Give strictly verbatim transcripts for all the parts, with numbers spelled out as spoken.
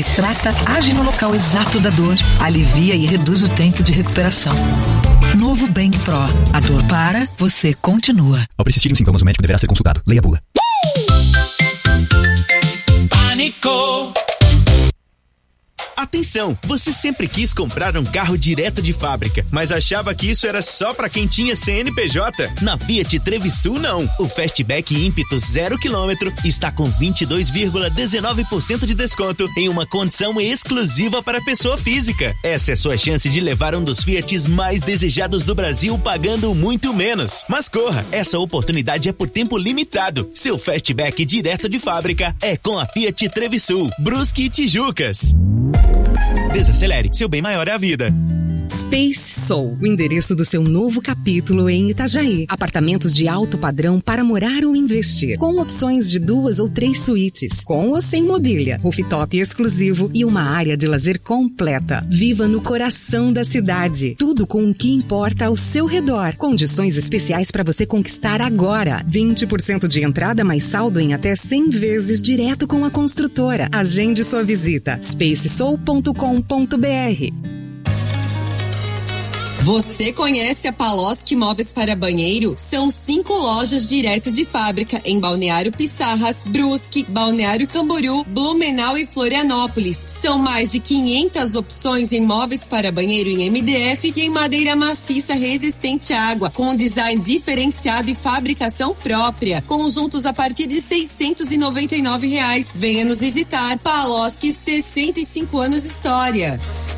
Ele trata, age no local exato da dor, alivia e reduz o tempo de recuperação. Novo Bang Pro. A dor para, você continua. Ao persistirem os sintomas, o médico deverá ser consultado. Leia a bula. Pânico! Atenção! Você sempre quis comprar um carro direto de fábrica, mas achava que isso era só para quem tinha C N P J? Na Fiat Trevisul, não. O Fastback ímpeto zero quilômetro está com vinte e dois vírgula dezenove por cento de desconto em uma condição exclusiva para pessoa física. Essa é a sua chance de levar um dos Fiats mais desejados do Brasil pagando muito menos. Mas corra, essa oportunidade é por tempo limitado. Seu Fastback direto de fábrica é com a Fiat Trevisul, Brusque e Tijucas. Desacelere, seu bem maior é a vida. Space Soul, o endereço do seu novo capítulo em Itajaí. Apartamentos de alto padrão para morar ou investir, com opções de duas ou três suítes, com ou sem mobília, rooftop exclusivo e uma área de lazer completa. Viva no coração da cidade. Tudo com o que importa ao seu redor. Condições especiais para você conquistar agora. vinte por cento de entrada mais saldo em até cem vezes direto com a construtora. Agende sua visita. space soul ponto com ponto b r. Você conhece a Paloski Móveis para Banheiro? São cinco lojas direto de fábrica em Balneário Pissarras, Brusque, Balneário Camboriú, Blumenau e Florianópolis. São mais de quinhentas opções em móveis para banheiro em M D F e em madeira maciça resistente à água, com design diferenciado e fabricação própria. Conjuntos a partir de seiscentos e noventa e nove reais. Venha nos visitar. Paloski, sessenta e cinco anos de história.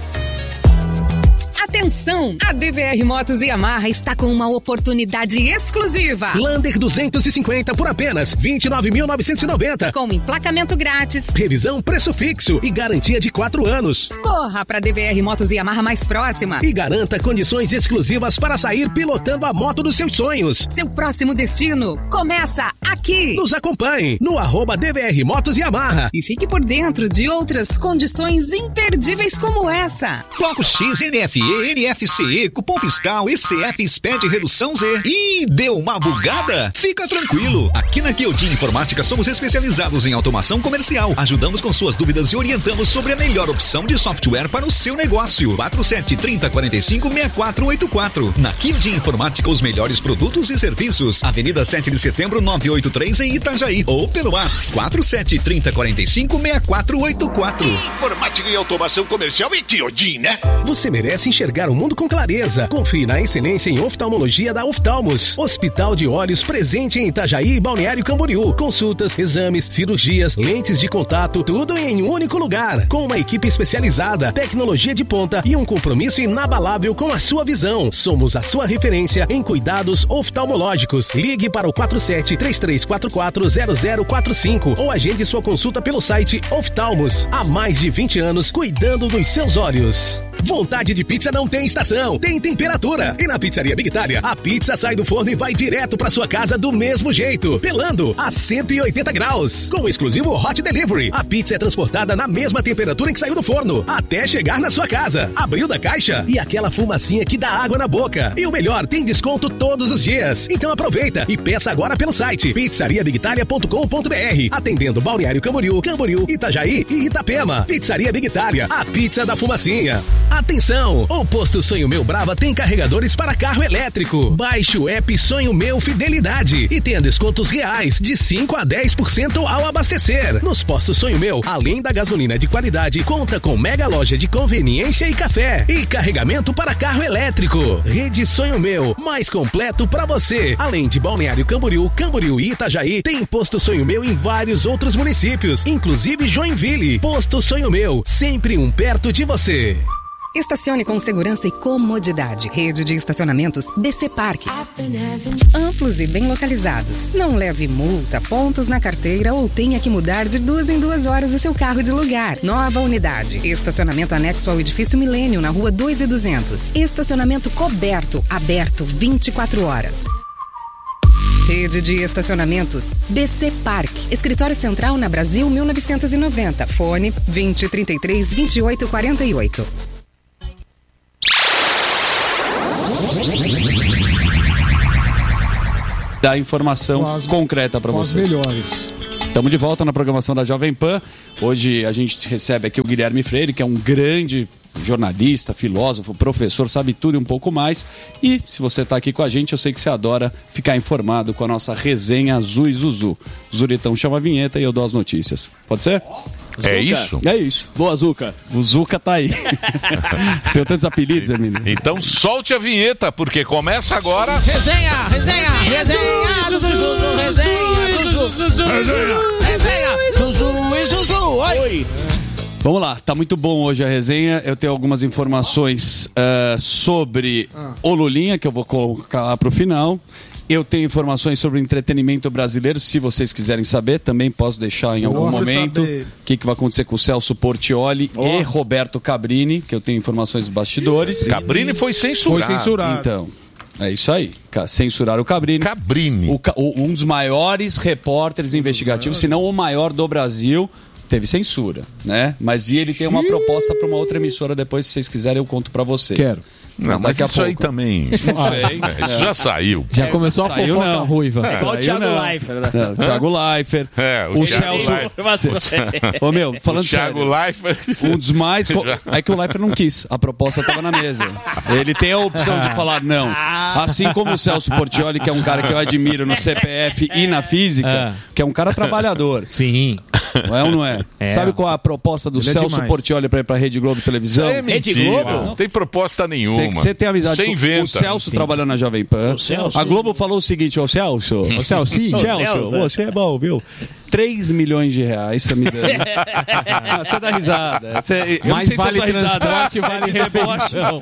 Atenção! A D V R Motos e Yamaha está com uma oportunidade exclusiva. Lander duzentos e cinquenta por apenas vinte e nove mil novecentos e noventa. Com emplacamento grátis, revisão preço fixo e garantia de quatro anos. Corra para a D V R Motos e Yamaha mais próxima e garanta condições exclusivas para sair pilotando a moto dos seus sonhos. Seu próximo destino começa aqui. Nos acompanhe no arroba D V R Motos e Yamaha e fique por dentro de outras condições imperdíveis como essa. Bloco X, N F E, N F C E, cupom fiscal, E C F, S P E D, redução Z. Ih, deu uma bugada? Fica tranquilo. Aqui na Kyodin Informática somos especializados em automação comercial. Ajudamos com suas dúvidas e orientamos sobre a melhor opção de software para o seu negócio. quatro sete três zero quatro cinco seis quatro oito quatro. Na Kyodin Informática, os melhores produtos e serviços. Avenida sete de setembro, novecentos e oitenta e três em Itajaí. Ou pelo WhatsApp quatro sete três zero quatro cinco seis quatro oito quatro. Informática e automação comercial em Kyodin, né? Você merece enxergar o mundo com clareza. Confie na excelência em oftalmologia da Oftalmos. Hospital de Olhos presente em Itajaí e Balneário Camboriú. Consultas, exames, cirurgias, lentes de contato, tudo em um único lugar. Com uma equipe especializada, tecnologia de ponta e um compromisso inabalável com a sua visão. Somos a sua referência em cuidados oftalmológicos. Ligue para o quatro sete três três quatro quatro zero zero quatro cinco ou agende sua consulta pelo site Oftalmos. Há mais de vinte anos cuidando dos seus olhos. Vontade de pizza não tem estação, tem temperatura. E na Pizzaria Big Itália, a pizza sai do forno e vai direto pra sua casa do mesmo jeito, pelando a cento e oitenta graus. Com o exclusivo Hot Delivery, a pizza é transportada na mesma temperatura em que saiu do forno, até chegar na sua casa. Abriu da caixa e aquela fumacinha que dá água na boca. E o melhor, tem desconto todos os dias. Então aproveita e peça agora pelo site pizzaria big italia ponto com ponto b r, atendendo Balneário Camboriú, Camboriú, Itajaí e Itapema. Pizzaria Big Itália, a pizza da fumacinha. Atenção! O Posto Sonho Meu Brava tem carregadores para carro elétrico. Baixe o app Sonho Meu Fidelidade e tenha descontos reais de cinco a dez por cento ao abastecer. Nos postos Sonho Meu, além da gasolina de qualidade, conta com mega loja de conveniência e café e carregamento para carro elétrico. Rede Sonho Meu, mais completo para você. Além de Balneário Camboriú, Camboriú e Itajaí, tem Posto Sonho Meu em vários outros municípios, inclusive Joinville. Posto Sonho Meu, sempre um perto de você. Estacione com segurança e comodidade. Rede de estacionamentos B C Park. Amplos e bem localizados. Não leve multa, pontos na carteira ou tenha que mudar de duas em duas horas o seu carro de lugar. Nova unidade. Estacionamento anexo ao edifício Milênio, na rua dois e duzentos. Estacionamento coberto, aberto vinte e quatro horas. Rede de estacionamentos B C Park. Escritório Central na Brasil mil novecentos e noventa. Fone vinte, trinta e três, vinte e oito, quarenta e oito. Da informação as, concreta para vocês. As melhores. Estamos de volta na programação da Jovem Pan. Hoje a gente recebe aqui o Guilherme Freire, que é um grande jornalista, filósofo, professor, sabe tudo e um pouco mais. E se você está aqui com a gente, eu sei que você adora ficar informado com a nossa resenha Azul e Zuzu. Zuritão chama a vinheta e eu dou as notícias. Pode ser? Zuca. É isso? É isso. Boa, Zuca. O Zuca tá aí. Tem tantos apelidos, Emílio. Então solte a vinheta, porque começa agora... Resenha, resenha, resenha, Zuzu, Zuzu, resenha, Zuzu, resenha, resenha, Zuzu e Zuzu, oi. Vamos lá, tá muito bom hoje a resenha. Eu tenho algumas informações uh, sobre ah. o Lulinha, que eu vou colocar lá pro final. Eu tenho informações sobre o entretenimento brasileiro, se vocês quiserem saber, também posso deixar em algum Boa, momento o que, que vai acontecer com o Celso Portiolli oh. e Roberto Cabrini, que eu tenho informações dos bastidores. Cabrini foi censurado. Foi censurado. Então, é isso aí. Censurar o Cabrini. Cabrini. O, o, um dos maiores repórteres investigativos, se não o maior do Brasil, teve censura, né? Mas e ele tem uma proposta para uma outra emissora, depois, se vocês quiserem, eu conto para vocês. Quero. Não, mas, mas isso aí também. Não sei. É, isso já saiu. Já começou a saiu, fofoca não. ruiva. É. Só saiu, o Thiago não. Leifert. Né? Não, o Thiago Leifert. É, o, o Thiago Celso. Ô, meu, falando o Thiago sério. Leifert. Um dos mais. É que o Leifert não quis. A proposta estava na mesa. Ele tem a opção de falar não. Assim como o Celso Portiolli, que é um cara que eu admiro no C P F e na física, que é um cara trabalhador. Sim. Não é ou não é? é? Sabe qual é a proposta do Ele Celso é Portiolli para ir para a Rede Globo Televisão? É Rede Globo? Não. não tem proposta nenhuma. Você tem amizade Você inventa. O Celso Sim. trabalhando na Jovem Pan. Celso. A Globo falou o seguinte, ô Celso, ô Celso, sim, Celso, você é bom, viu? três milhões de reais, você me deu. Ah, você dá risada. Você, eu Mais não sei vale se é transporte, vale refeição.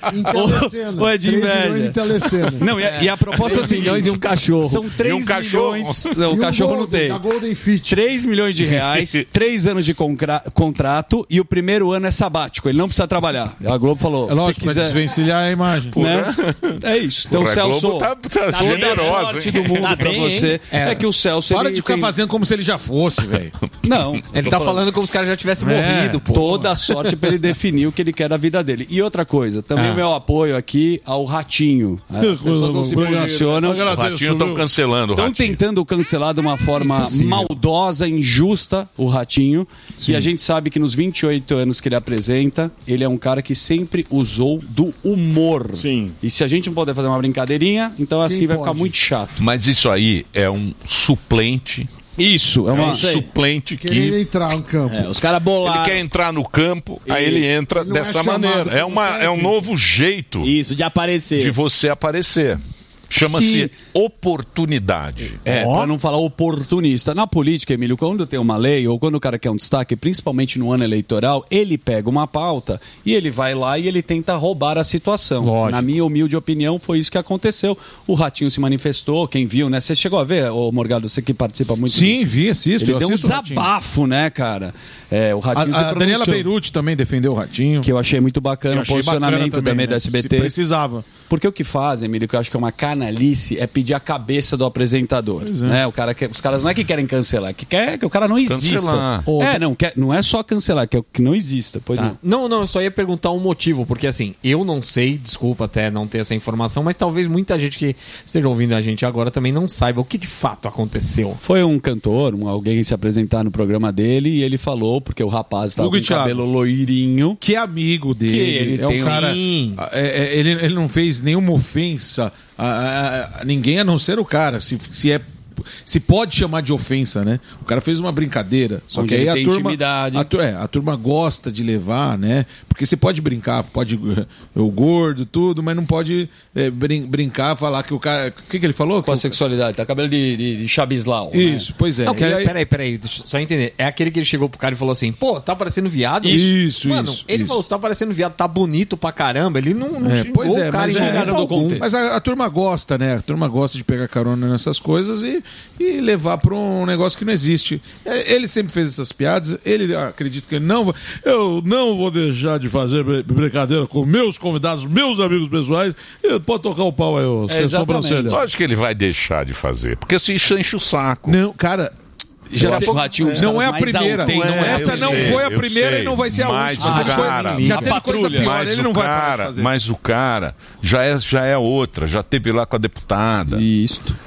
Ou é de inveja. Não, e a, e a proposta é assim, milhões e um cachorro. São três um milhões. Não, o cachorro um não tem. três milhões de reais, três anos de concra- contrato e o primeiro ano é sabático. Ele não precisa trabalhar. A Globo falou. É lógico, quiser desvencilhar a imagem. Né? É isso. Então, Porra, Celso, tá, tá toda generosa, a sorte hein? do mundo tá pra bem, você é. é que o Celso... Para ele de ficar tem... fazendo como se ele já fosse, velho. Não. Ele tá falando... falando como se os caras já tivessem é, morrido, pô. Toda a sorte pra ele definir o que ele quer da vida dele. E outra coisa, também ah. o meu apoio aqui ao Ratinho. As pessoas não se posicionam. O Ratinho estão cancelando o Estão tentando cancelar de uma forma é maldosa, injusta o Ratinho. Sim. E a gente sabe que nos vinte e oito anos que ele apresenta, ele é um cara que sempre usou do humor. Sim. E se a gente não puder fazer uma brincadeirinha, então assim Quem vai pode? ficar muito chato. Mas isso aí é um suplente. Isso, é, uma... é um suplente que... Quer entrar no campo. É, os caras bolaram. Ele quer entrar no campo, Isso. aí ele entra ele dessa é maneira. É, uma, é um novo jeito Isso, de aparecer. De você aparecer. Chama-se oportunidade. É, oh. Pra não falar oportunista. Na política, Emílio, quando tem uma lei ou quando o cara quer um destaque, principalmente no ano eleitoral, ele pega uma pauta e ele vai lá e ele tenta roubar a situação. Lógico. Na minha humilde opinião, foi isso que aconteceu. O Ratinho se manifestou, quem viu, né? Você chegou a ver, ô Morgado, você que participa muito. Sim, vi, assisto. Ele deu um desabafo, né, cara? É, o Ratinho a, se a Daniela Beirute também defendeu o Ratinho. Que eu achei muito bacana o posicionamento também, também né? da S B T. Se precisava. Porque o que fazem, Emílio, que eu acho que é uma canalice, é pedir a cabeça do apresentador. É. Né? O cara quer, os caras não é que querem cancelar, que quer que o cara não exista. Cancelar. É, não, quer, não é só cancelar, que, é, que não exista. Pois tá. não. Não, não, eu só ia perguntar um motivo, porque assim, eu não sei, desculpa até não ter essa informação, mas talvez muita gente que esteja ouvindo a gente agora também não saiba o que de fato aconteceu. Foi um cantor, um, alguém se apresentar no programa dele e ele falou, porque o rapaz estava com o cabelo loirinho. Que é amigo dele. Que ele é tem um cara. Um... É, é, ele, ele não fez nenhuma ofensa a, a, a ninguém a não ser o cara. Se, se é. Se pode chamar de ofensa, né? O cara fez uma brincadeira. Só Onde que aí a turma, intimidade. a, é, a turma gosta de levar, né? Porque você pode brincar, pode o gordo, tudo, mas não pode é, brin- brincar, falar que o cara. O que, que ele falou? Com a sexualidade, tá cabelo de, de, de chabislau. Isso, né? pois é. Não, que, aí... Peraí, peraí, deixa eu só entender. É aquele que ele chegou pro cara e falou assim: pô, você tá parecendo viado? Isso, isso. Mano, isso, ele isso. falou: você tá parecendo viado, tá bonito pra caramba. Ele não, não é, xingou pois é, o cara mas, em é, do contexto. mas a, a turma gosta, né? A turma gosta de pegar carona nessas coisas e, e levar para um negócio que não existe. Ele sempre fez essas piadas, ele acredita que ele não eu não vou deixar de fazer brincadeira com meus convidados, meus amigos pessoais, ele pode tocar o pau aí, ô, é, sobrancelha. Lógico que ele vai deixar de fazer, porque isso enche o saco. Não, cara... Já o Ratinho, não é a primeira. Não é, essa não sei, foi a primeira sei, e não vai ser a mas última. O cara, já teve coisa pior, mas ele não o vai cara, fazer. Mas o cara já é, já é outra, já teve lá com a deputada. Isso.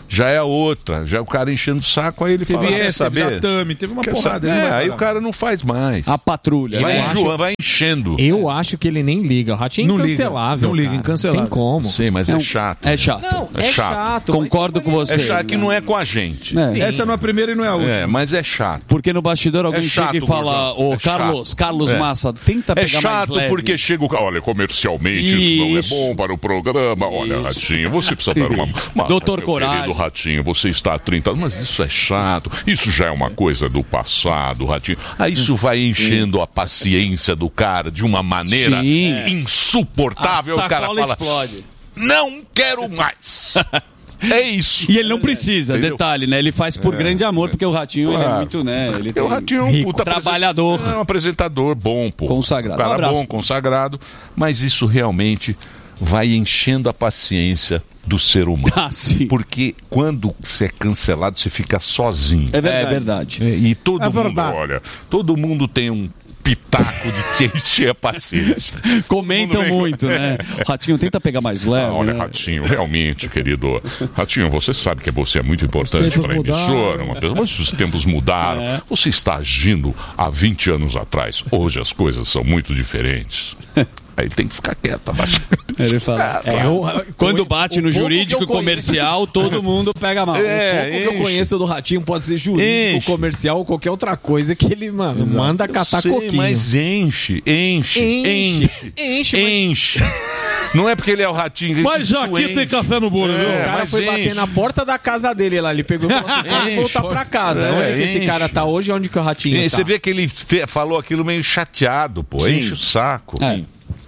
já é outra. Já é o cara enchendo o saco, aí ele teve fala, essa, quer saber? Teve Tami, teve uma Quer porrada. saber? Ele É, vai aí parar. o cara não faz mais. A patrulha. Vai, Eu enjoando, acho- vai enchendo. Eu acho que ele nem liga. O Ratinho é Não liga, incancelável. não liga, cara. incancelável. Tem como. Sim, mas Não, é chato. É chato. Não, É é, chato. chato. Concordo com você. É chato que não é com a gente. É. Essa não é a primeira e não é a última. É, mas é chato. Porque no bastidor alguém É chato, chega e fala, Gordão. ô É Carlos, chato. Carlos É. Massa, tenta É pegar mais chato leve. porque chega o cara. Olha, comercialmente isso, não é Isso. bom para o programa. Olha, Ratinho, você precisa dar uma. uma Doutor meu Coragem. querido Ratinho, você está há trinta anos, mas isso é chato. Isso já é uma coisa do passado, Ratinho. Aí isso vai enchendo a paciência do cara de uma maneira Sim. insuportável. A O cara sacola fala: explode. não quero mais. É isso. E ele não precisa, Entendeu? detalhe, né? Ele faz por É, grande amor, porque o Ratinho ele é Claro. muito, né? Ele Porque tem o Ratinho é um rico, puta trabalhador. apresen- É um apresentador bom, pô. Consagrado. Um cara Um abraço. bom, consagrado. Mas isso realmente vai enchendo a paciência do ser humano. Ah, sim. Porque quando você é cancelado, você fica sozinho. É verdade. É verdade. E todo É mundo, verdade. olha, todo mundo tem um pitaco de te encher a paciência. Comentam Todo mundo muito, vem- né? Ratinho, tenta pegar mais leve. Ah, olha, né? Ratinho, realmente, querido. Ratinho, você sabe que você é muito importante tempos para a emissora, mudaram. uma pessoa, mas os tempos mudaram. É. Você está agindo há vinte anos atrás. Hoje as coisas são muito diferentes. Aí tem que ficar quieto, abaixo. Ele fala. É, é, eu- quando bate no o pouco jurídico que eu conheço- comercial, todo mundo pega mal. É, O pouco que eu enche. conheço do Ratinho pode ser jurídico, Enche. comercial ou qualquer outra coisa que ele, mano, manda catar Sei, coquinho. mas enche, enche, enche, enche, enche. mas- Não é porque ele é o Ratinho. Mas já isso aqui enche. tem café no bolo, É, viu? O cara mas foi bater enche. na porta da casa dele lá, ele pegou e falou assim, "Quero Enche. voltar pra casa. É, Onde é que esse enche. cara tá hoje? Onde que o Ratinho E tá?" você vê que ele fe- falou aquilo meio chateado, pô. Sim. Enche o saco. É.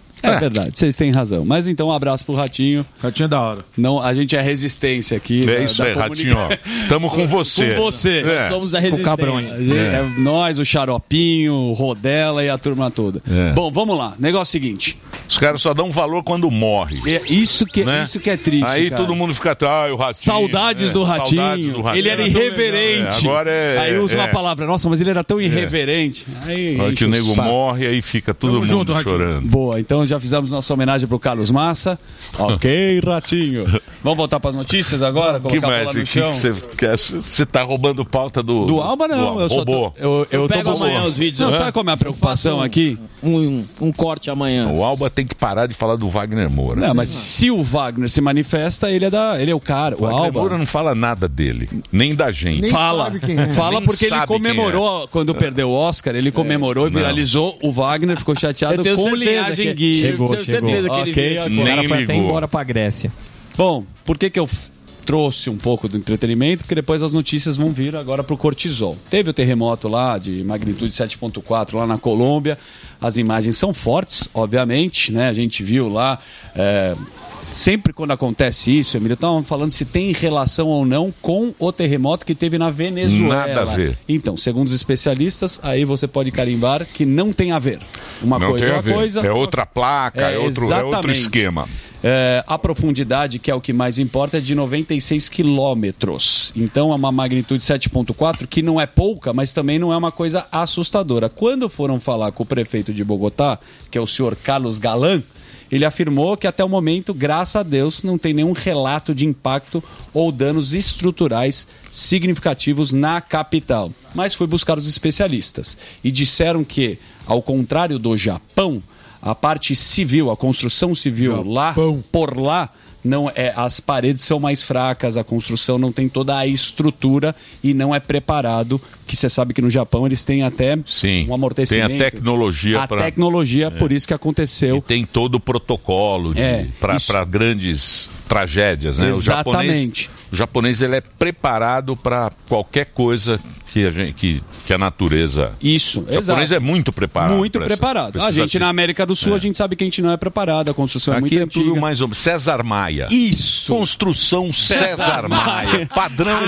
É verdade, vocês têm razão. Mas então um abraço pro Ratinho. Ratinho é da hora. Não, a gente é resistência aqui. É da- isso da aí, comunica- Ratinho, ó. Tamo com você. Com você. É. Somos a resistência. A gente- é. Nós, o Xaropinho, o Rodela e a turma toda. É. Bom, vamos lá. Negócio seguinte. Os caras só dão valor quando morre. É isso que, Né? isso que é triste. Aí cara. todo mundo fica, ah, o Ratinho. Saudades, É, do Ratinho. saudades do Ratinho. Ele era tão legal. irreverente. É, agora é. Aí usa é. uma palavra, nossa, mas ele era tão irreverente. Aí, Olha enche que o nego saco. morre, aí fica todo Tamo mundo junto, Ratinho. chorando. Boa, então já fizemos nossa homenagem pro Carlos Massa. Ok, Ratinho. Vamos voltar pras notícias agora? Que Colocar a mais? bola Que no que chão? você quer? Você tá roubando pauta do. Do Alba não, do eu só tô, Roubou. eu, eu, tô pego buscando- amanhã os vídeos, Não, né? sabe qual é a minha preocupação aqui? Um, um, um corte amanhã. O Alba tem que parar de falar do Wagner Moura. Não, mas se o Wagner se manifesta, ele é da, ele é o cara, o, O Wagner Alba. Moura não fala nada dele, nem da gente. Nem Fala, sabe quem é. fala Nem porque ele sabe comemorou quando perdeu o Oscar, ele comemorou e Não. viralizou. O Wagner ficou chateado Eu tenho com certeza linhagem que- Gui. Chegou, Tenho chegou. certeza que ele Ok, viu esse ok. O cara Nem foi até ligou. embora pra Grécia. Bom, por que que eu f- trouxe um pouco do entretenimento? Porque depois as notícias vão vir agora pro cortisol. Teve o terremoto lá de magnitude sete ponto quatro lá na Colômbia. As imagens são fortes, obviamente, né? A gente viu lá... é, Sempre quando acontece isso, Emílio, estavam falando se tem relação ou não com o terremoto que teve na Venezuela. Nada a ver. Então, segundo os especialistas, aí você pode carimbar que não tem a ver. Uma Não coisa tem é a uma ver. coisa. É outra placa, é, outro, é outro exatamente. esquema. É, a profundidade, que é o que mais importa, é de noventa e seis quilômetros. Então é uma magnitude sete ponto quatro, que não é pouca, mas também não é uma coisa assustadora. Quando foram falar com o prefeito de Bogotá, que é o senhor Carlos Galán, ele afirmou que até o momento, graças a Deus, não tem nenhum relato de impacto ou danos estruturais significativos na capital. Mas foi buscar os especialistas e disseram que, ao contrário do Japão, a parte civil, a construção civil lá, por lá, não é, as paredes são mais fracas, a construção não tem toda a estrutura e não é preparado, que você sabe que no Japão eles têm até Sim, um amortecimento. tem a tecnologia A pra- tecnologia, por isso que aconteceu. E tem todo o protocolo É, para isso- grandes tragédias, né? Exatamente. O japonês, o japonês ele é preparado para qualquer coisa que a, gente, que, que a natureza... Isso, O japonês exato. é muito preparado. Muito pra essa- preparado. pra A esses gente acidentes. na América do Sul, É. a gente sabe que a gente não é preparado, a construção é Aqui muito é antiga. tudo mais ou menos. César Maia. Isso. Construção César, César Maia. Maia. Padrão.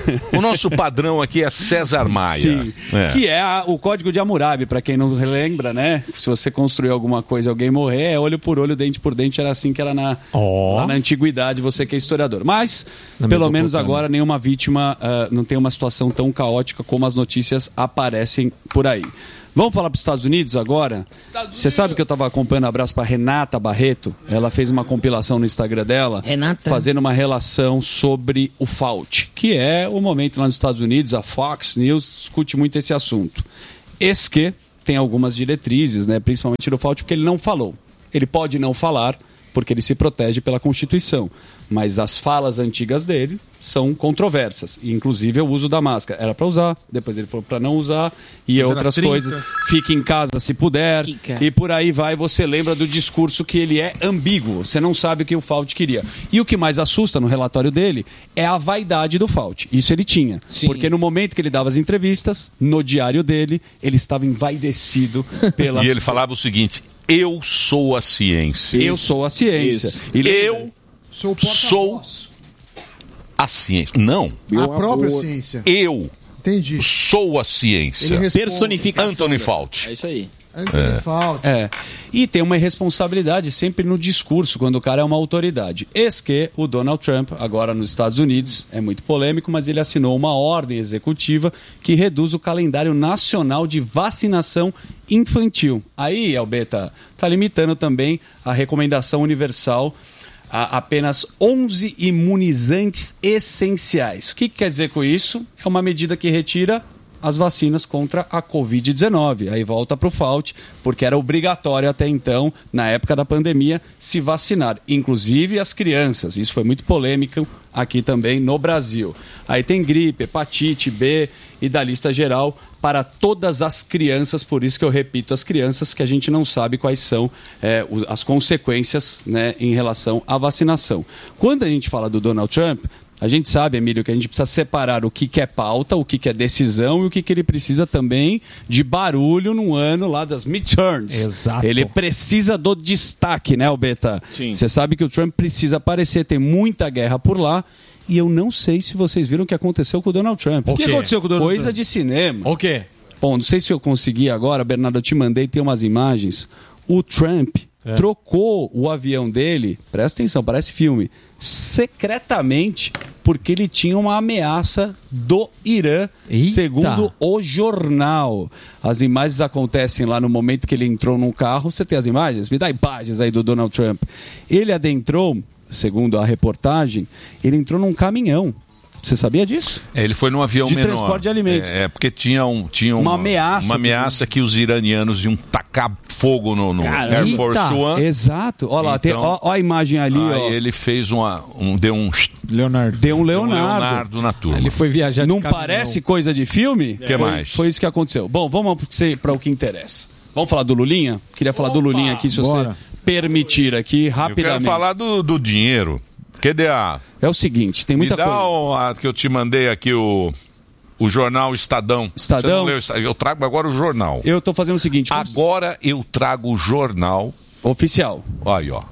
O nosso padrão aqui é César Maia. Sim, É. que é a- o código de Hammurabi, para quem não lembra, né? Se você construir alguma coisa e alguém morrer, é olho por olho, dente por dente, era assim que era na, Ó. lá na antiguidade, você que é historiador. Mas, Na pelo menos Mesopotâmia. agora, nenhuma vítima, ah, não tem uma situação tão caótica como as notícias aparecem por aí. Vamos falar para os Estados Unidos agora? Você sabe que eu estava acompanhando, abraço para Renata Barreto. Ela fez uma compilação no Instagram dela, Renata. fazendo uma relação sobre o Fauci, que é o momento lá nos Estados Unidos, a Fox News discute muito esse assunto. Esse que tem algumas diretrizes, né, principalmente do Fauci, porque ele não falou. Ele pode não falar, porque ele se protege pela Constituição. Mas as falas antigas dele são controversas. Inclusive o uso da máscara. Era para usar, depois ele falou para não usar. E Mas outras era coisas. Fique em casa se puder. Fica. E por aí vai, você lembra do discurso que ele é ambíguo. Você não sabe o que o Fauci queria. E o que mais assusta no relatório dele é a vaidade do Fauci. Isso ele tinha. Sim. Porque no momento que ele dava as entrevistas, no diário dele, ele estava envaidecido pela... E ele falava o seguinte: eu sou a ciência. Eu sou a ciência. E eu Sou o sou porta-voz. a ciência. Não. A própria ciência. Eu Entendi. sou a ciência. Ele responde- Personificação. Anthony Fauci. É isso aí. Anthony Fauci. É. E tem uma irresponsabilidade sempre no discurso, quando o cara é uma autoridade. Eis que o Donald Trump, agora nos Estados Unidos, é muito polêmico, mas ele assinou uma ordem executiva que reduz o calendário nacional de vacinação infantil. Aí, Albeta, está limitando também a recomendação universal a apenas onze imunizantes essenciais. O que, que quer dizer com isso? É uma medida que retira as vacinas contra a covid dezenove. Aí volta para o Fauci, porque era obrigatório até então, na época da pandemia, se vacinar, inclusive as crianças. Isso foi muito polêmico aqui também no Brasil. Aí tem gripe, hepatite B e da lista geral para todas as crianças, por isso que eu repito, as crianças, que a gente não sabe quais são é, as consequências, né, em relação à vacinação. Quando a gente fala do Donald Trump, a gente sabe, Emílio, que a gente precisa separar o que, que é pauta, o que, que é decisão e o que, que ele precisa também de barulho no ano lá das midterms. Exato. Ele precisa do destaque, né, Albeta? Sim. Você sabe que o Trump precisa aparecer, tem muita guerra por lá. E eu não sei se vocês viram o que aconteceu com o Donald Trump. O que aconteceu com o Donald Coisa Trump? de cinema. O quê? Bom, não sei se eu consegui agora, Bernardo, eu te mandei, tem umas imagens. O Trump É. trocou o avião dele, presta atenção, parece filme, secretamente, porque ele tinha uma ameaça do Irã, Eita. segundo o jornal. As imagens acontecem lá no momento que ele entrou num carro. Você tem as imagens? Me dá imagens aí do Donald Trump. Ele adentrou, segundo a reportagem, ele entrou num caminhão. Você sabia disso? É, ele foi num avião de menor. transporte de alimentos. É, é, porque tinha, um, tinha Uma uma, ameaça. Uma ameaça que os iranianos iam tacar fogo no, no Air Force One. Exato. Olha lá, Então, tem, ó, ó a imagem ali. Aí Ó. ele fez uma, um... Deu um... Leonardo. Deu um um Leonardo. Leonardo na turma. Ele foi viajar de Não caminhão. parece coisa de filme? O que Foi- mais? Foi isso que aconteceu. Bom, vamos para o que interessa. Vamos falar do Lulinha? Queria falar do Lulinha aqui, se bora. você permitir aqui, Eu rapidamente. quero falar do, do dinheiro. Q D A. É o seguinte, tem muita Me dá coisa. o, a, que eu te mandei aqui, o, o jornal Estadão. Estadão? Você não leu o Estadão? Eu trago agora o jornal. Eu tô fazendo o seguinte. como- Agora eu trago o jornal. Oficial. Aí, ó.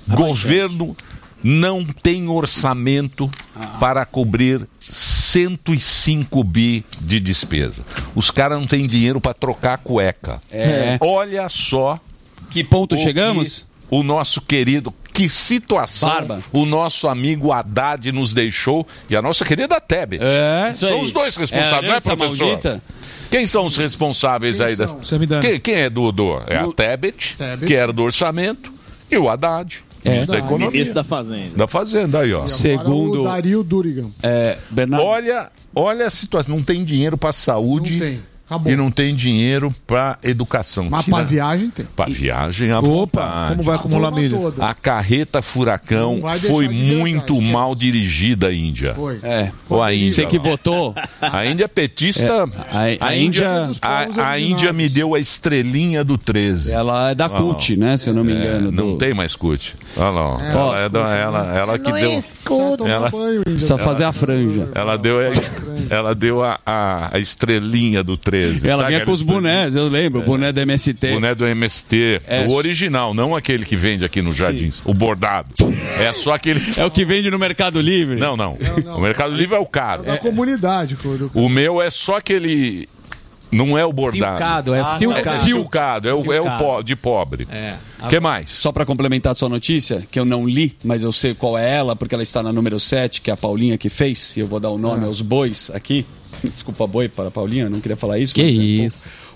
Governo não tem orçamento Ah. para cobrir cento e cinco bi de despesa. Os caras não têm dinheiro para trocar a cueca. É. Olha só Que ponto o chegamos? que o nosso querido, que situação Barba. o nosso amigo Haddad nos deixou e a nossa querida Tebet. É. Isso São aí. os dois responsáveis, É a não é, herança professor? maldita? Quem são os responsáveis Quem aí? são? Das... Você me dá. Quem, quem é do, do... É a Do- Tebet, Tebet. que era do orçamento, e o Haddad, É. ministro da economia. Ministro da Fazenda. Da Fazenda aí, ó. Segundo Agora o Dario Durigan. é, Bernardo. Olha, olha a situação. Não tem dinheiro para saúde Não tem. Acabou. e não tem dinheiro para educação. Mas Tira- pra viagem tem. Pra viagem à Opa, vontade. como vai acumular Turma milhas? toda. A carreta furacão Não vai deixar foi de viajar, muito esquece. mal dirigida, Índia. Foi. É. Ou a Índia. Você que votou. A Índia é petista. É, a- a Índia- dos povos a, a originários. Índia me deu a estrelinha do treze. Ela é da Ah, CUT, né? Se eu não me É, engano. não do- tem mais CUT. Olha lá. ó. É, ela, é da- ela, ela que deu. Precisa tomar Ela- banho, Índia. Precisa fazer a franja. Ela deu, ela deu a, a, a estrelinha do treze. Ela Sabe vinha aquela com os bonés, eu lembro. O boné da M S T. boné do M S T. É. O original, não aquele que vende aqui nos Jardins. O bordado. É só aquele. É o que vende no Mercado Livre. Não, não. não. O Mercado Livre é o caro. Da comunidade, Coro. O meu é só aquele. Não é o bordado. Silcado, é É silcado. silcado, é o, é o Silcado. po- de pobre. É. O que mais? Só para complementar a sua notícia, que eu não li, mas eu sei qual é ela, porque ela está na número sete, que é a Paulinha que fez, e eu vou dar o nome aos bois aqui. Desculpa, boi, para a Paulinha, eu não queria falar isso. Que mas é, isso. pô.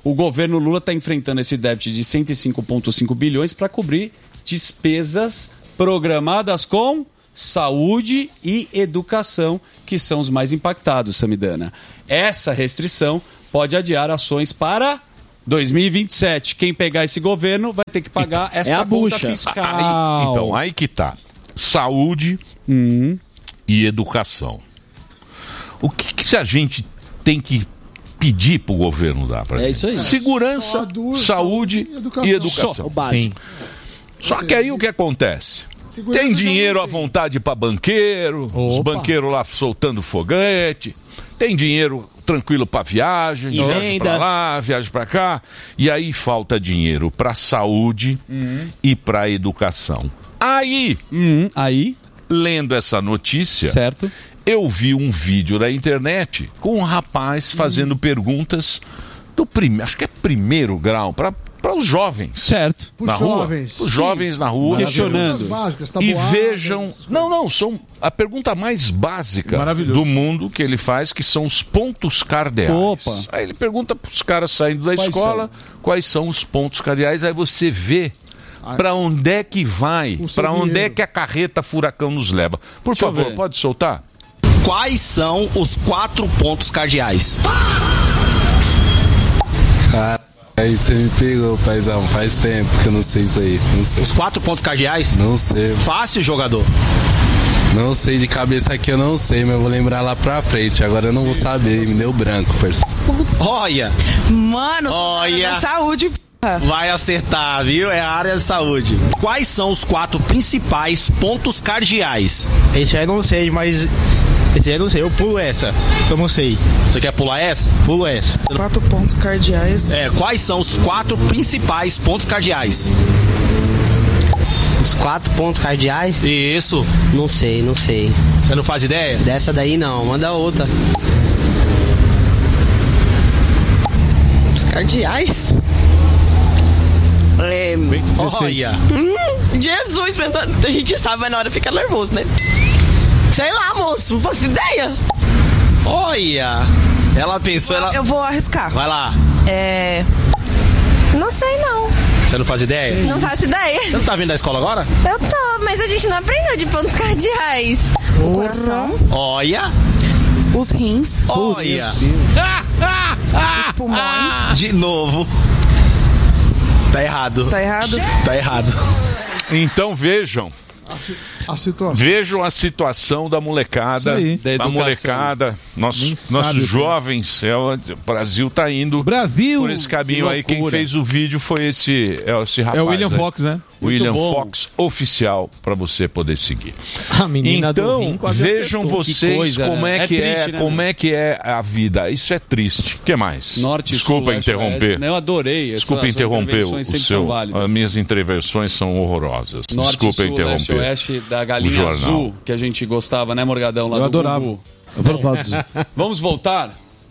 o governo Lula está enfrentando esse déficit de cento e cinco vírgula cinco bilhões para cobrir despesas programadas com saúde e educação, que são os mais impactados, Samidana. Essa restrição pode adiar ações para dois mil e vinte e sete. Quem pegar esse governo vai ter que pagar Então, essa é a conta bucha. fiscal. Aí, então, aí que tá. Saúde hum. e educação. O que, que a gente tem que pedir pro governo dar pra É gente? isso aí. Segurança, Só duas, saúde e educação. e educação. Só o básico. Sim. Só que aí o que acontece? Segurança Tem dinheiro já à não tem. vontade para banqueiro, os Opa. banqueiros lá soltando foguete, tem dinheiro tranquilo para viagem, E viagem venda. para lá, viagem para cá, e aí falta dinheiro para saúde Uhum. e para educação. Aí, Hum, aí, lendo essa notícia, certo? eu vi um vídeo na internet com um rapaz fazendo perguntas do primeiro, acho que é primeiro grau, para os jovens. Certo. Pros na rua, jovens. os jovens na rua, Questionando. As básicas, e tabuadas. vejam, não, não, são a pergunta mais básica Maravilhoso. do mundo que ele faz, que são os pontos cardeais. Opa. Aí ele pergunta para os caras saindo da Quais escola quais são os pontos cardeais, aí você vê para onde é que vai, O seu para onde é dinheiro. que a carreta furacão nos leva. Por Deixa eu favor, ver. pode soltar? Quais são os quatro pontos cardeais? Aí você me pegou, paizão. Faz tempo que eu não sei isso aí. Não sei. Os quatro pontos cardeais? Não sei. Fácil, jogador. Não sei de cabeça aqui, eu não sei, mas eu vou lembrar lá pra frente. Agora eu não vou saber, me deu branco, parceiro. Olha, Mano, Olha. saúde, p***. vai acertar, viu? É a área de saúde. Quais são os quatro principais pontos cardeais? Esse aí eu não sei, mas. Esse aí eu não sei, eu pulo essa. Eu não sei. Você quer pular essa? Pulo essa. Quatro pontos cardeais. É, quais são os quatro principais pontos cardeais? Os quatro pontos cardeais? Isso. Não sei, não sei. Você não faz ideia? Dessa daí não, manda outra. Os cardeais? É... Olha. Hum, Jesus, a gente sabe, mas na hora fica nervoso, né? Sei lá, moço, não faço ideia. Olha. Ela pensou, ela... Eu vou arriscar. Vai lá. É... Não sei, não. Você não faz ideia? Não faço ideia. Você não tá vindo da escola agora? Eu tô, mas a gente não aprendeu de pontos cardeais. O coração, Olha. os rins, Olha. os pulmões. De novo. Tá errado. Tá errado? Tá errado. Então vejam. A, si- a situação. Vejam a situação da molecada, Isso aí. Da da educação. molecada, nossos, Nem nossos sabe o que jovens, é, o Brasil tá indo Brasil! por esse caminho Que aí. Quem loucura. fez o vídeo foi esse, é esse rapaz. É o William né? Fox, né? William Muito bom. Fox oficial para você poder seguir. A menina do Então rim quase vejam acertou. vocês Que coisa, como né? é É que triste, é, né, como meu? é que é a vida. Isso é triste. O que mais? Norte, Desculpa sul, leste, interromper. oeste. Não, eu adorei. Desculpa Essas interromper o, intervenções o sempre seu. são válidas. As minhas intervenções são horrorosas. Norte, Desculpa sul, interromper. leste, oeste da o galinha jornal. azul, que a gente gostava, né, Morgadão? Lá Eu do adorava. Gugu. É verdade. Vamos voltar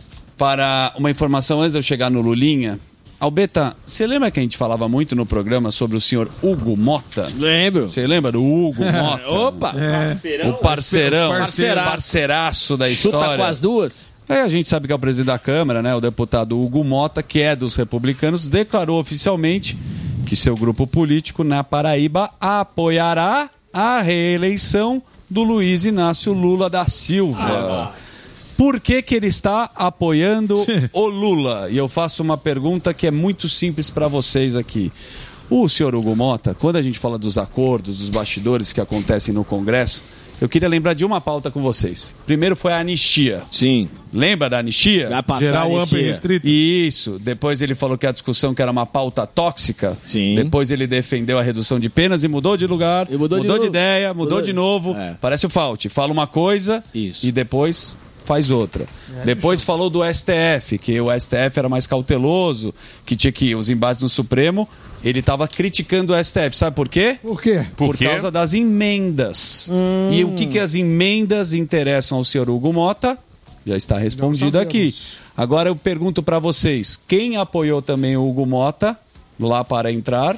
para uma informação antes de eu chegar no Lulinha. Albeta, você lembra que a gente falava muito no programa sobre o senhor Hugo Mota? Lembro. Você lembra do Hugo Mota? Opa, O parceirão, Parceiraço. parceiraço da Chuta história. com as duas. É, a gente sabe que é o presidente da Câmara, né? O deputado Hugo Mota, que é dos republicanos, declarou oficialmente que seu grupo político na Paraíba apoiará a reeleição do Luiz Inácio Lula da Silva. Por que que ele está apoiando o Lula? E eu faço uma pergunta que é muito simples para vocês aqui. O senhor Hugo Mota, quando a gente fala dos acordos, dos bastidores que acontecem no Congresso, eu queria lembrar de uma pauta com vocês. Primeiro foi a anistia. Sim. Lembra da anistia? Vai passar Geral, a amplo e anistia. restrito. Isso. Depois ele falou que a discussão que era uma pauta tóxica. Sim. Depois ele defendeu a redução de penas e mudou de lugar. E mudou de de, novo. ideia, mudou, Mudou de de- novo. É. Parece o Fauci. Fala uma coisa Isso. e depois faz outra. Depois falou do S T F, que o S T F era mais cauteloso, que tinha que ir os embates no Supremo. Ele estava criticando o S T F. Sabe por quê? Por quê? Por Por quê? causa das emendas. E o que, que as emendas interessam ao senhor Hugo Mota? Já está respondido aqui. Agora eu pergunto para vocês, quem apoiou também o Hugo Mota lá para entrar?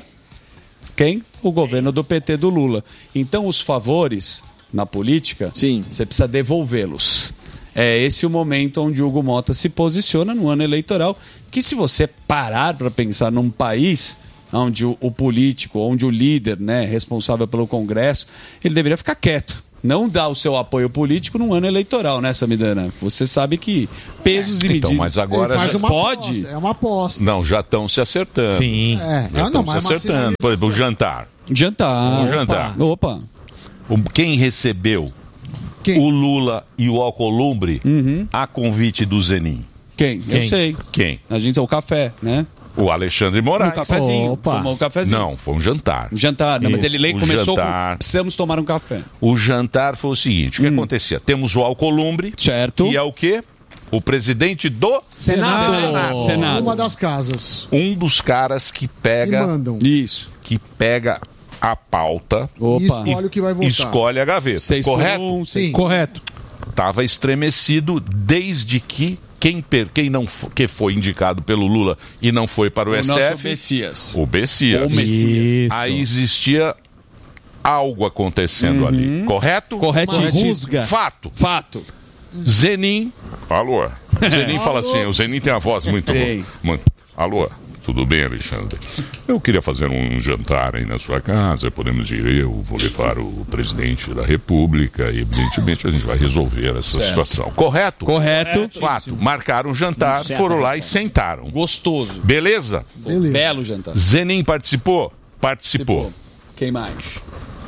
Quem? O governo do P T do Lula. Então os favores na política, Sim. você precisa devolvê-los. é esse o momento onde o Hugo Mota se posiciona no ano eleitoral, que se você parar para pensar num país onde o, o político, onde o líder, né, responsável pelo Congresso, ele deveria ficar quieto. Não dar o seu apoio político num ano eleitoral, né, Samidana? Você sabe que pesos e medidas... Então, mas agora faz já uma pode... aposta, é uma aposta. Não, já estão se acertando. Sim. É, Já ah, não, estão mas se é uma acertando. Por exemplo, o jantar. Jantar. O jantar. Opa. O- Quem recebeu Quem? o Lula e o Alcolumbre a convite do Zenin? Quem? Eu Quem? sei. Quem? A gente, o café, né? O Alexandre Moraes. Um cafezinho. Opa. Tomou um cafezinho. Não, foi um jantar. Um jantar. Não, mas Isso. ele lê- O começou jantar. com... Precisamos tomar um café. O jantar foi o seguinte: o que acontecia? Temos o Alcolumbre, Certo. que é o quê? O presidente do Senado. Senado. Senado. Uma das casas. Um dos caras que E pega, mandam. Isso. que pega a pauta Opa. E escolhe o que vai votar. escolhe a gaveta. Seis por Correto? um, seis- Sim. Correto. Estava estremecido desde que quem, per- quem não fo- que foi indicado pelo Lula e não foi para o, O S nosso T F, Messias. o Messias. O Messias. Isso. Aí existia algo acontecendo ali, correto? Corretíssimo. Rusga. Fato. Fato. Zenin. Alô. Zenin fala assim, o Zenin tem a voz muito Tem. boa. Muito. Alô. Tudo bem, Alexandre? Eu queria fazer um jantar aí na sua casa. Podemos ir, eu vou levar o presidente da República e, evidentemente, a gente vai resolver essa situação. Correto? Correto. Fato. Marcaram um jantar, foram lá e sentaram. Gostoso. Beleza? Beleza. Belo jantar. Zenin participou? Participou. Quem mais?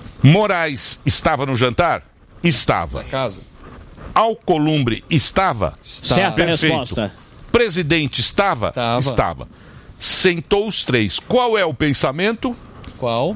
Moraes estava no jantar? Estava. Casa. Alcolumbre estava? Certa Perfeito. resposta. Presidente estava? Tava. Estava. Sentou os três. Qual é o pensamento? Qual?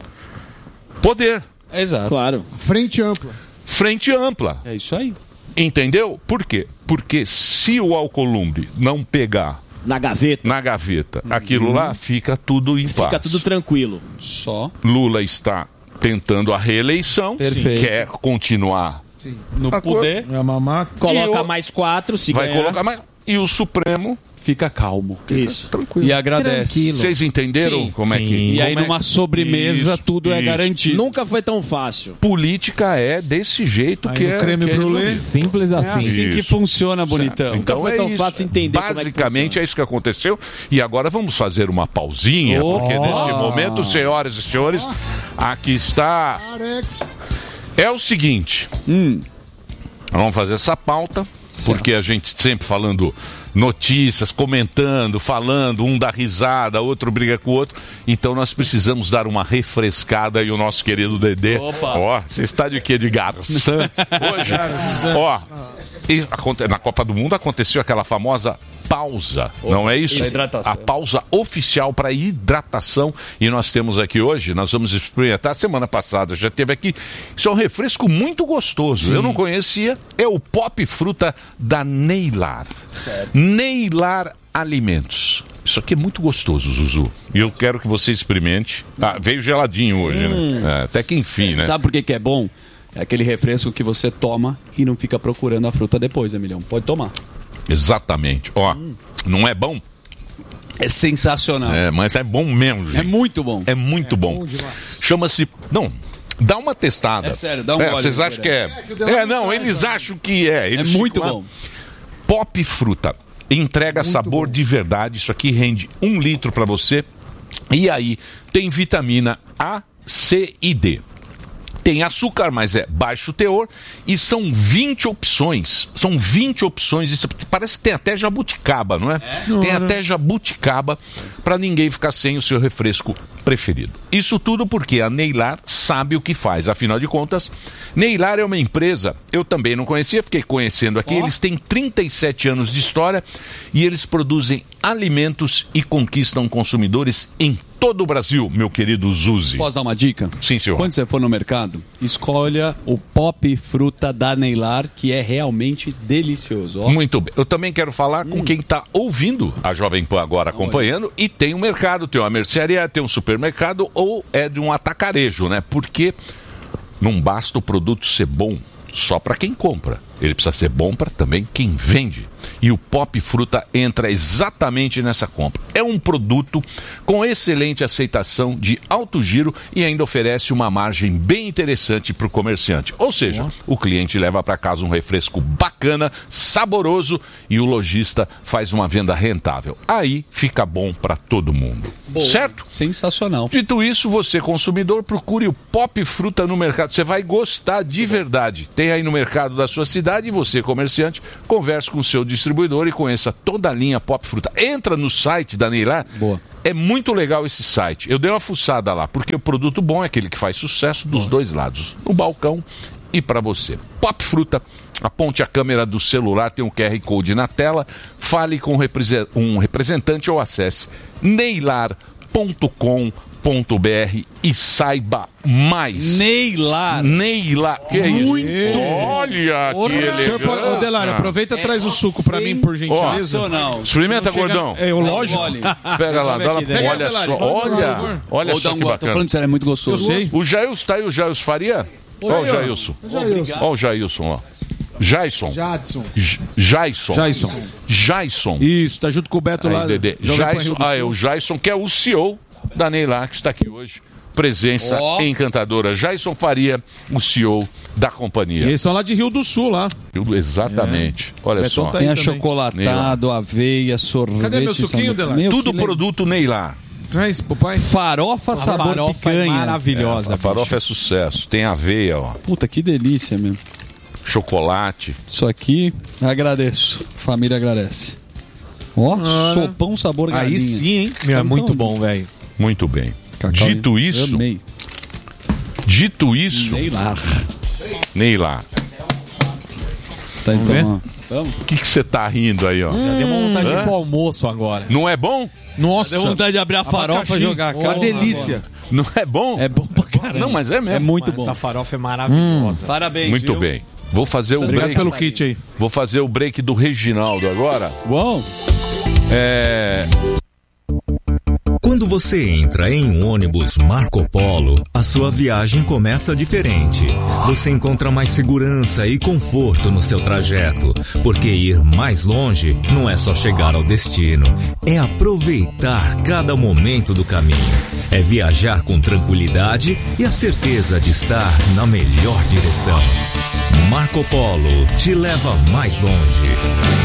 Poder. Exato. Claro. Frente ampla. Frente ampla. É isso aí. Entendeu? Por quê? Porque se o Alcolumbre não pegar Na gaveta. na gaveta aquilo lá, fica tudo em Fica paz. tudo tranquilo. Só. Lula está tentando a reeleição, Perfeito. quer continuar No A poder. É mamata. Coloca E o- mais quatro, se vai ganhar. colocar mais. E o Supremo Fica calmo. Isso. tranquilo. E agradece. Tranquilo. Vocês entenderam Sim, como é que. sim. E aí, como é- numa sobremesa, Isso, tudo é isso. garantido. Nunca foi tão fácil. Política é desse jeito Aí que no é. creme que é brulee. resolvido. Simples É assim. assim que Isso. funciona, bonitão. Então foi é tão isso. fácil entender como é que Basicamente funciona. é isso que aconteceu. E agora vamos fazer uma pausinha, Oh. porque neste momento, senhoras e senhores, aqui está. Arex. É o seguinte. Hum. Vamos fazer essa pauta, porque a gente sempre falando notícias, comentando, falando, um dá risada, outro briga com o outro. Então nós precisamos dar uma refrescada e o nosso querido Dedê. Opa. Ó, você está de quê? De garçom? Hoje. Ó, e aconte- na Copa do Mundo aconteceu aquela famosa pausa, não é isso? Da hidratação. A pausa oficial para hidratação. E nós temos aqui hoje, nós vamos experimentar. Semana passada já teve aqui. Isso é um refresco muito gostoso. Eu não conhecia. É o Pop Fruta da Neylar. Neylar Alimentos. Isso aqui é muito gostoso, Zuzu. E eu quero que você experimente. Ah, veio geladinho hoje, Hum. né? É, até que enfim, né? Sabe por que, que é bom? É aquele refresco que você toma e não fica procurando a fruta depois, Emilhão. Pode tomar. Exatamente. Ó, não é bom? É sensacional. É, mas é bom mesmo, gente. É muito bom. É muito bom. Chama-se. Não. Dá uma testada. É sério, dá um É, gole, Vocês acham que é. É, não, eles acham que é. Eles É muito ficam lá. bom. Pop Fruta. Entrega sabor de verdade. Isso aqui rende um litro para você. E aí tem vitamina A, C e D. Tem açúcar, mas é baixo teor. E são vinte opções. São vinte opções. Isso parece que tem até jabuticaba, não é? Tem até jabuticaba para ninguém ficar sem o seu refresco preferido. Isso tudo porque a Neylar sabe o que faz. Afinal de contas, Neylar é uma empresa, eu também não conhecia, fiquei conhecendo aqui. Eles têm trinta e sete anos de história e eles produzem alimentos e conquistam consumidores em todo o Brasil, meu querido Zuzi. Posso dar uma dica? Sim, senhor. Quando você for no mercado, escolha o Pop Fruta da Neylar, que é realmente delicioso. Ó. Muito bem. Eu também quero falar com quem está ouvindo a Jovem Pan agora acompanhando e tem um mercado, tem uma mercearia, tem um supermercado ou é de um atacarejo, né? Porque não basta o produto ser bom só para quem compra. Ele precisa ser bom para também quem vende. e o Pop Fruta entra exatamente nessa compra. É um produto com excelente aceitação de alto giro e ainda oferece uma margem bem interessante para o comerciante. Ou seja, o cliente leva para casa um refresco bacana, saboroso e o lojista faz uma venda rentável. Aí fica bom para todo mundo. Boa. Certo? Sensacional. Dito isso, você consumidor, procure o Pop Fruta no mercado. Você vai gostar de verdade. Tem aí no mercado da sua cidade e você, comerciante, converse com o seu distribuidor e conheça toda a linha Pop Fruta. Entra no site da Neylar. Boa. É muito legal esse site. Eu dei uma fuçada lá, porque o produto bom é aquele que faz sucesso dos dois lados, no balcão e para você. Pop Fruta, aponte a câmera do celular, tem um Q R Code na tela, fale com um representante ou acesse neylar ponto com ponto b r e saiba mais. Neylar. Neylar. Que é isso? Muito. Olha que elegância. Ô, Delário, aproveita e traz o suco pra mim, por gentileza. Ó, experimenta, Não chega- gordão. É, o lógico. Pega lá, dá lá. Pega, Olha Delário, só, pode dar, olha. por favor. Olha Ô, só dá um que go- tô bacana. falando sério, é muito gostoso. Eu sei. O Jailson, tá aí o Jailson Faria? Olha o Jailson. Olha o Jailson, ó. Jailson. Jadson. J- Jailson. Jailson. Jailson. Isso, tá junto com o Beto lá. Aí, Dedê. Joga pro Jailson, Rio do ah, é Sul. o Jailson, que é o C E O da Neylar, que está aqui hoje. Presença Ó. encantadora. Jailson Faria, o C E O da companhia. Eles são lá de Rio do Sul, lá. Exatamente. É. Olha Betão só. tá aí Tem também. achocolatado, aveia, sorvete. Cadê meu suquinho, sabor- Delário? Meu, Tudo que produto Neylar. Traz pro pai. Farofa sabor farofa é picanha. maravilhosa. É, a farofa é sucesso. Tem aveia, ó. Puta, que delícia mesmo. Chocolate. Isso aqui, agradeço. Família agradece. Ó, Ora. sopão sabor Aí galinha. sim, hein? Meu, é Então, muito bom, velho. Muito bem. Cacau, Dito isso, Amei. dito isso, Neylar. Neylar. Tá, Vamos ver? então, ó. Vamos. O que que você tá rindo aí, ó? Já deu uma vontade de Hã? ir pro almoço agora. Não é bom? Nossa. Deu vontade de abrir a farofa Abacaxi. e jogar a Uma cara. delícia. Não é bom? É bom pra caramba. Não, mas é mesmo. É muito Mano, bom. essa farofa é maravilhosa. Parabéns, Muito viu? bem. Vou fazer o Obrigado break. pelo kit aí. Vou fazer o break do Reginaldo agora. Bom. É. Quando você entra em um ônibus Marco Polo, a sua viagem começa diferente. Você encontra mais segurança e conforto no seu trajeto, porque ir mais longe não é só chegar ao destino, é aproveitar cada momento do caminho. É viajar com tranquilidade e a certeza de estar na melhor direção. Marco Polo te leva mais longe.